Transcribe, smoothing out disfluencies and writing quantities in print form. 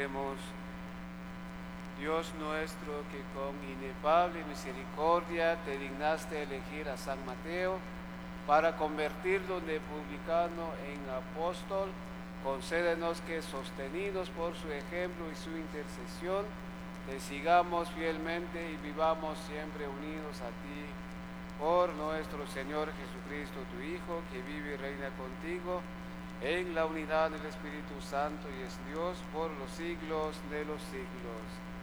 Oremos. Dios nuestro, que con inefable misericordia te dignaste elegir a San Mateo para convertirlo de publicano en apóstol, concédenos que, sostenidos por su ejemplo y su intercesión, te sigamos fielmente y vivamos siempre unidos a ti. Por nuestro Señor Jesucristo, tu Hijo, que vive y reina contigo en la unidad del Espíritu Santo y es Dios por los siglos de los siglos.